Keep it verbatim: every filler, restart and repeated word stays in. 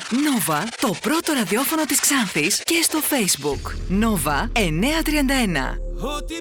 Νόβα, το πρώτο ραδιόφωνο της Ξάνθης και στο Facebook. Νόβα εννιακόσια τριάντα ένα.